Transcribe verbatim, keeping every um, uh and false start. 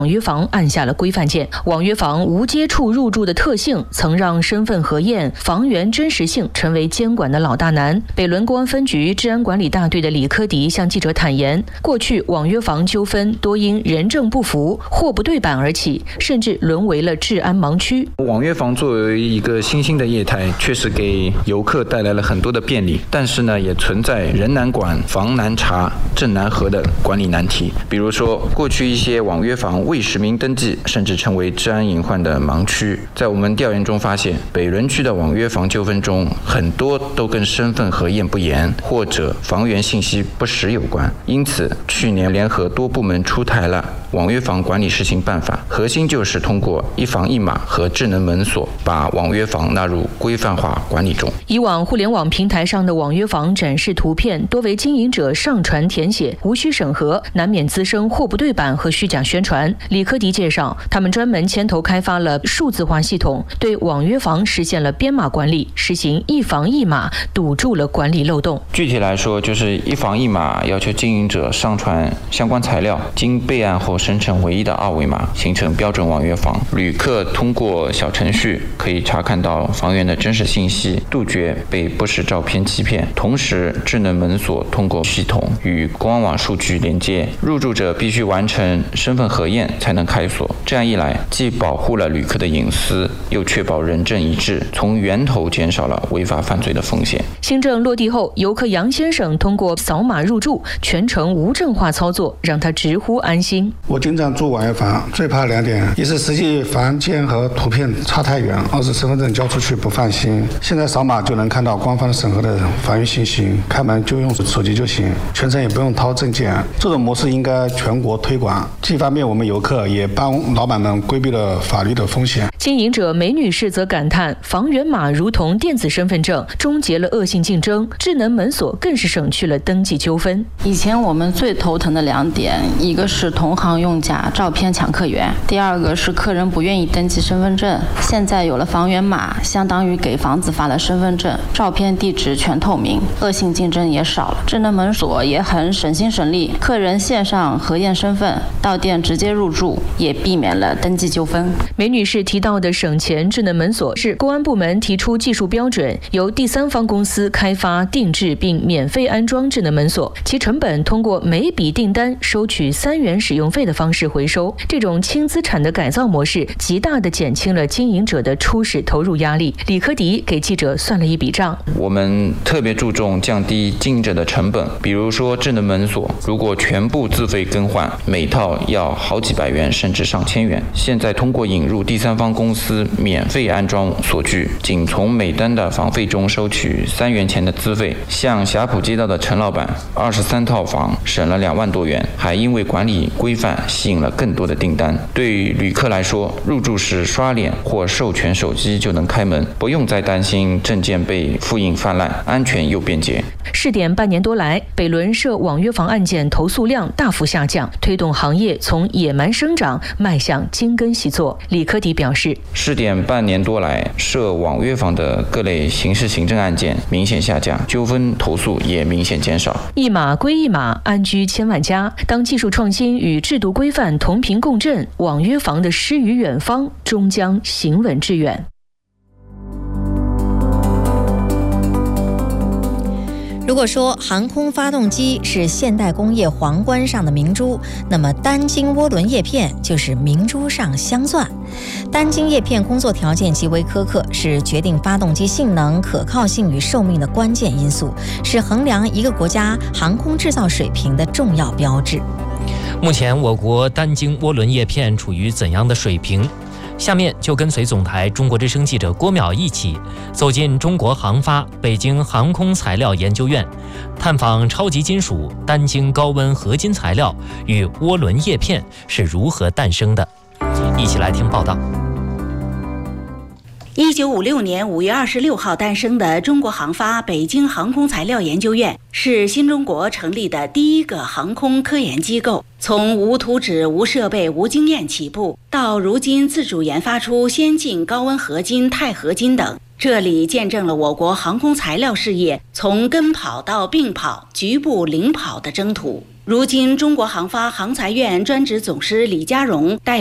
网约房按下了规范键。网约房无接触入住的特性，曾让身份核验、房源真实性成为监管的老大难。北仑公安分局治安管理大队的李科迪向记者坦言，过去网约房纠纷多因人证不符、货不对版而起，甚至沦为了治安盲区。 网约房作为一个新兴的业态，确实给游客带来了很多的便利，但是呢，也存在人难管、房难查、证难核的管理难题。比如说，过去一些网约房未实名登记，甚至成为治安隐患的盲区。在我们调研中发现，北仑区的网约房纠纷中，很多都跟身份核验不严或者房源信息不实有关。因此，去年联合多部门出台了网约房管理试行办法，核心就是通过一房一码和智能门锁，把网约房纳入规范化管理中。 以往互联网平台上的网约房展示图片多为经营者上传填写，无需审核，难免滋生货不对版和虚假宣传。李科迪介绍，他们专门牵头开发了数字化系统，对网约房实现了编码管理，实行一房一码，堵住了管理漏洞。 具体来说，就是一房一码要求经营者上传相关材料，经备案后生成唯一的二维码，形成标准网约房。旅客通过小程序可以查看到房源的真实信息，杜绝被不实照片欺骗。同时，智能门锁通过系统与公安网数据连接，入住者必须完成身份核验才能开锁。这样一来，既保护了旅客的隐私，又确保人证一致，从源头减少了违法犯罪的风险。 新政落地后，游客杨先生通过扫码入住，全程无证化操作，让他直呼安心。 我经常住网约房，最怕两点：一是实际房间和图片差太远；二是身份证交出去不放心。现在扫码就能看到官方审核的房源信息，开门就用手机就行，全程也不用掏证件。这种模式应该全国推广，既方便我们游客，也帮老板们规避了法律的风险。 经营者梅女士则感叹，房源码如同电子身份证，终结了恶性竞争，智能门锁更是省去了登记纠纷。 以前我们最头疼的两点，一个是同行用假照片抢客源，第二个是客人不愿意登记身份证。现在有了房源码，相当于给房子发了身份证，照片地址全透明，恶性竞争也少了。智能门锁也很省心省力，客人线上核验身份，到店直接入住，也避免了登记纠纷。 梅女士提到的省钱智能门锁是公安部门提出技术标准，由第三方公司开发定制并免费安装智能门锁，其成本通过每笔订单收取三元使用费的方式回收。这种轻资产的改造模式，极大地减轻了经营者的初始投入压力。李科迪给记者算了一笔账， 我们特别注重降低经营者的成本，比如说智能门锁，如果全部自费更换，每套要好几百元甚至上千元。现在通过引入第三方公司免费安装锁具，仅从每单的房费中收取三元钱的资费，像霞浦街道的陈老板二十三套房省了两万多元，还因为管理规范吸引了更多的订单。对于旅客来说，入住时刷脸或授权手机就能开门，不用再担心证件被复印泛滥，安全又便捷。 试点半年多来，北仑涉网约房案件投诉量大幅下降，推动行业从野蛮生长迈向精耕细作。李科迪表示， 试点半年多来，涉网约房的各类刑事行政案件明显下降，纠纷投诉也明显减少。 一码归一码，安居千万家。当技术创新与制度规范同频共振，网约房的诗与远方终将行稳致远。 如果说航空发动机是现代工业皇冠上的明珠，那么单晶涡轮叶片就是明珠上镶钻。单晶叶片工作条件极为苛刻，是决定发动机性能、可靠性与寿命的关键因素，是衡量一个国家航空制造水平的重要标志。 目前我国单晶涡轮叶片处于怎样的水平？下面就跟随总台中国之声记者郭淼一起走进中国航发北京航空材料研究院，探访超级金属单晶高温合金材料与涡轮叶片是如何诞生的。一起来听报道。 一九五六年五月二十六号诞生的中国航发北京航空材料研究院，是新中国成立的第一个航空科研机构。从无图纸、无设备、无经验起步，到如今自主研发出先进高温合金、钛合金等这里见证了我国航空材料事业从跟跑到并跑、局部领跑的征途。如今，中国航发航材院专职总师李家荣带